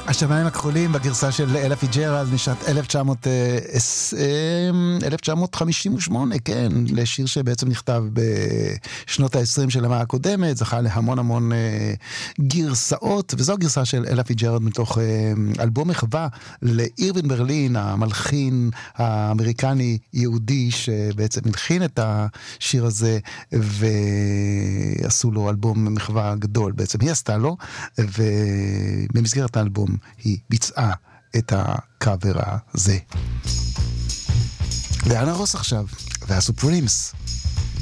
השמיים הכחולים בגרסה של אלה פיג'רלד משנת 1958, כן, לשיר שבעצם נכתב בשנות ה-20 של המאה הקודמת, זכה להמון המון גרסאות, וזו הגרסה של אלה פיג'רלד מתוך אלבום מחווה לאירווין ברלין, המלחין האמריקני יהודי שבעצם מלחין את השיר הזה, ועשו לו אלבום מחווה גדול, בעצם היא עשתה לו, ובמסגרת האלבום היא ביצעה את הקאבר הזה. ואנה רוס עכשיו, והסופרימס.